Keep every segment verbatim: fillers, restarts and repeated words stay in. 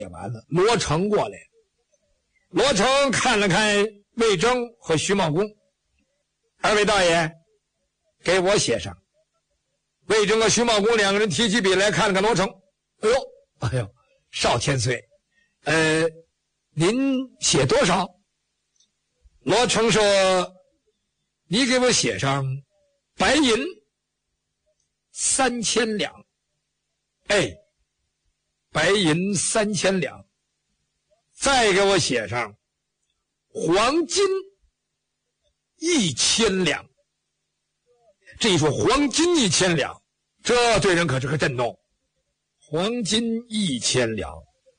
写完了，罗成过来了。罗成看了看魏征和徐茂公，二位大爷，给我写上。魏征和徐茂公两个人提起笔来看了看罗成，哎呦，哎呦，少千岁，呃，您写多少？罗成说：“你给我写上白银三千两。”哎，白银三千两，再给我写上黄金一千两。这一说黄金一千两，这对人可是个震动。黄金一千两。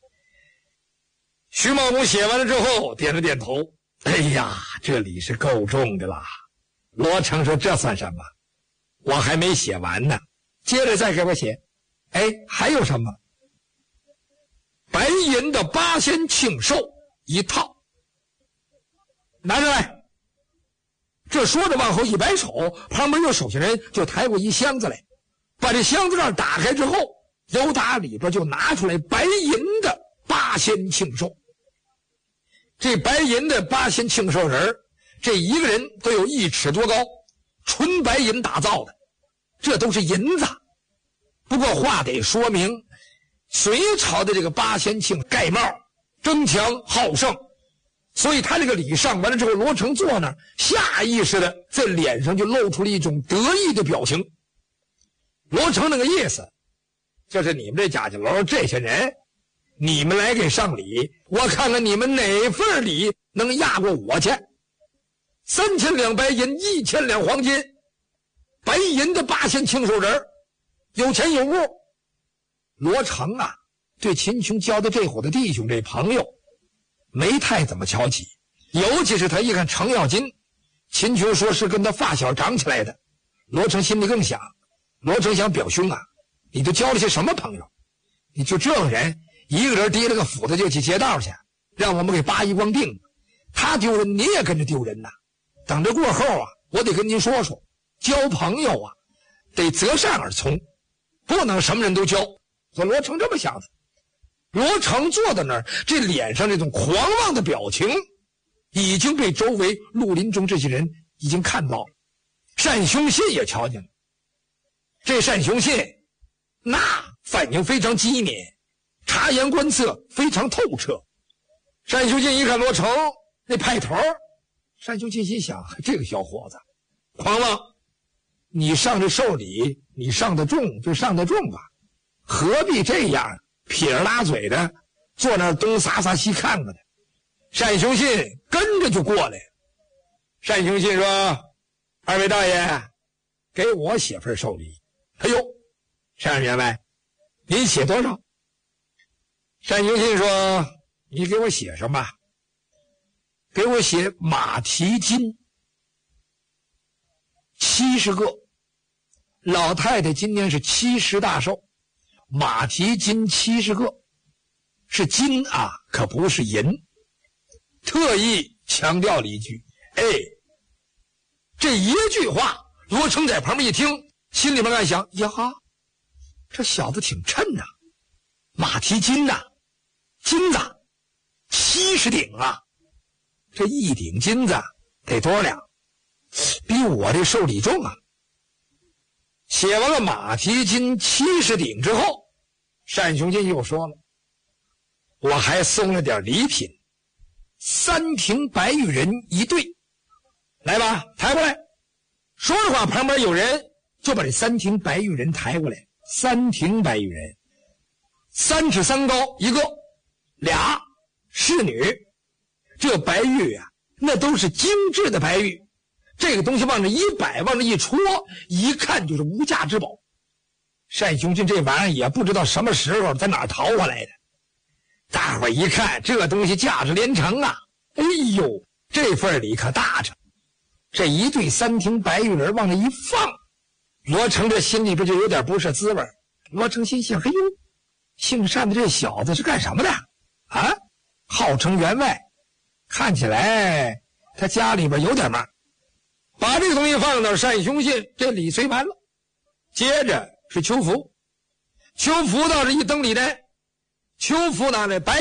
徐茂公写完了之后点了点头，哎呀，这礼是够重的啦。罗成说：“这算什么？我还没写完呢，接着再给我写。哎，还有什么？白银的八仙庆寿一套，拿着来。”这说着往后一摆手，旁边有手下人就抬过一箱子来，把这箱子盖打开之后，由打里边就拿出来白银的八仙庆寿。这白银的八仙庆寿人，这一个人都有一尺多高，纯白银打造的，这都是银子。不过话得说明，隋朝的这个八仙庆盖帽争强好胜，所以他这个礼上完了之后，罗成坐那儿，下意识的在脸上就露出了一种得意的表情。罗成那个意思就是你们这贾家楼这些人，你们来给上礼，我看看你们哪份礼能压过我去。三千两白银，一千两黄金，白银的八仙庆寿人，有钱有物。罗成啊，对秦琼交的这伙的弟兄这朋友没太怎么瞧起，尤其是他一看程咬金，秦琼说是跟他发小长起来的，罗成心里更想，罗成想表兄啊，你都交了些什么朋友？你就这种人，一个人提了个斧子就去劫道去，让我们给扒一光腚，他丢人你也跟着丢人呐。等着过后啊，我得跟您说说，交朋友啊得择善而从，不能什么人都交。所以罗成这么想的。罗成坐在那儿，这脸上这种狂妄的表情已经被周围绿林中这些人已经看到了。单雄信也瞧见了，这单雄信那反应非常机敏，察言观色非常透彻。单雄信一看罗成那派头，单雄信心想，这个小伙子狂妄，你上这寿礼你上得重就上得重吧，何必这样撇着拉嘴的坐那儿东撒撒西看看的。单雄信跟着就过来了。单雄信说：“二位大爷，给我写份寿礼。”哎呦，单员外，您写多少？单雄信说：“你给我写上吧，给我写马蹄金七十个。老太太今年是七十大寿，马蹄金七十个，是金啊，可不是银。”特意强调了一句：“哎，这一句话，罗成在旁边一听，心里面暗想：呀哈，这小子挺称呐、啊，马蹄金呐、啊，金子七十顶啊，这一顶金子得多少两？比我这寿礼重啊！”写完了马蹄金七十顶之后，单雄信又说了：“我还送了点礼品，三庭白玉人一对，来吧，抬过来。”说着话，旁边有人就把这三庭白玉人抬过来。三庭白玉人，三尺三高一个，俩侍女。这白玉啊，那都是精致的白玉。这个东西往这一摆，往这一戳，一看就是无价之宝。单雄信这玩意儿也不知道什么时候在哪儿淘回来的，大伙一看这东西价值连城啊！哎呦，这份礼可大着。这一对三庭白玉人往这一放，罗成这心里边就有点不是滋味。罗成心想：哎呦，姓单的这小子是干什么的啊？号称员外，看起来他家里边有点嘛。把这个东西放到单雄信，这礼随完了。接着是邱福，邱福到这一登礼来， 求福那的白